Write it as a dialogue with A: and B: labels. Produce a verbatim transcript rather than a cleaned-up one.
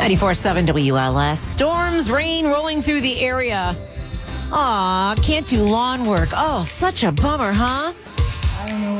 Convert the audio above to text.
A: ninety-four seven W L S. Storms, rain rolling through the area. Aw, can't do lawn work. Oh, such a bummer, huh?
B: I don't know